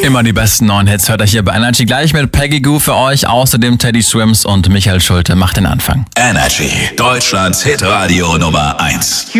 Immer die besten neuen Hits hört ihr hier bei Energy. Gleich mit Peggy Gou für euch. Außerdem Teddy Swims und Michael Schulte macht den Anfang. Energy, Deutschlands Hitradio Nummer 1.